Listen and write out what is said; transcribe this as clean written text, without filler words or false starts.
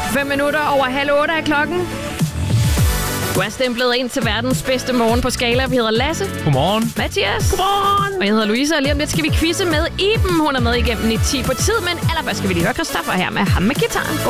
5 minutter over 7:30 er klokken. Du er stemplet ind til verdens bedste morgen på skala. Vi hedder Lasse. Godmorgen. Mathias. Godmorgen. Og jeg hedder Louise, og lige om lidt skal vi quizze med Iben. Hun er med igennem i 10 på tid, men allerførst skal vi lige høre Christoffer her med ham med gitaren.